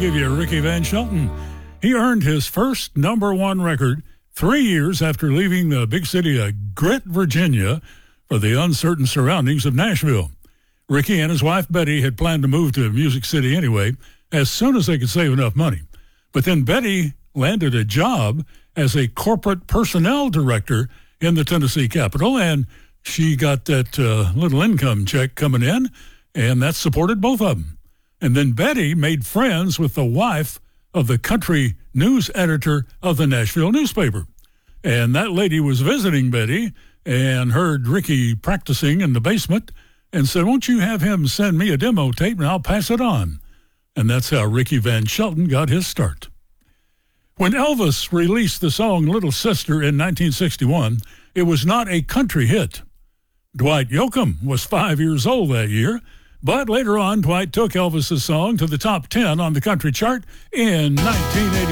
give you Ricky Van Shelton. He earned his first #1 record 3 years after leaving the big city of Grit, Virginia, for the uncertain surroundings of Nashville. Ricky and his wife Betty had planned to move to Music City anyway, as soon as they could save enough money. But then Betty landed a job as a corporate personnel director in the Tennessee Capitol, and she got that little income check coming in, and that supported both of them. And then Betty made friends with the wife of the country news editor of the Nashville newspaper. And that lady was visiting Betty and heard Ricky practicing in the basement and said, "Won't you have him send me a demo tape and I'll pass it on?" And that's how Ricky Van Shelton got his start. When Elvis released the song Little Sister in 1961, it was not a country hit. Dwight Yoakam was 5 years old that year, but later on, Dwight took Elvis's song to the top 10 on the country chart in 1980.